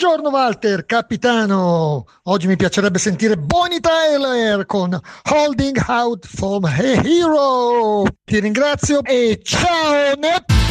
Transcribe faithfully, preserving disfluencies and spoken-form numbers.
Buongiorno Walter, capitano. Oggi mi piacerebbe sentire Bonnie Tyler con Holding Out for a Hero. Ti ringrazio e ciao Nep.